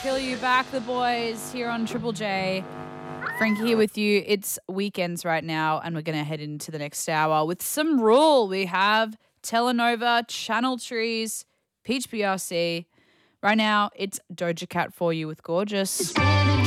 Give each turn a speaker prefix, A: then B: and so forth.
A: Kill You Back, the boys, here on Triple J. Frankie here with you. It's weekends right now, and we're going to head into the next hour with some rule. We have Telenova, Channel Trees, Peach BRC. Right now, it's Doja Cat for you with Gorgeous.